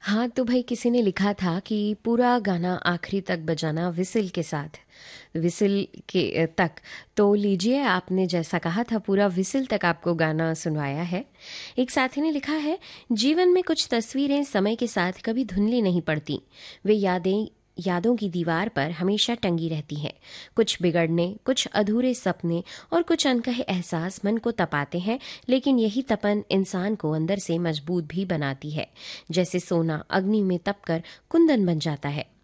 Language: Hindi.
हाँ, तो भाई किसी ने लिखा था कि पूरा गाना आखिरी तक बजाना विसिल के साथ, विसिल के तक। तो लीजिए, आपने जैसा कहा था पूरा विसिल तक आपको गाना सुनवाया है। एक साथी ने लिखा है, जीवन में कुछ तस्वीरें समय के साथ कभी धुंधली नहीं पड़ती। वे यादों की दीवार पर हमेशा टंगी रहती हैं। कुछ बिगड़ने, कुछ अधूरे सपने और कुछ अनकहे एहसास मन को तपाते हैं, लेकिन यही तपन इंसान को अंदर से मजबूत भी बनाती है। जैसे सोना अग्नि में तपकर कुंदन बन जाता है।